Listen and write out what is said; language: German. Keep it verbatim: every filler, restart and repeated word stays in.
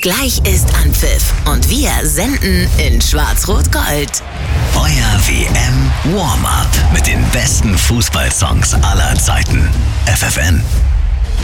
Gleich ist Anpfiff und wir senden in Schwarz-Rot-Gold. Euer W M-Warm-Up mit den besten Fußballsongs aller Zeiten. F F N.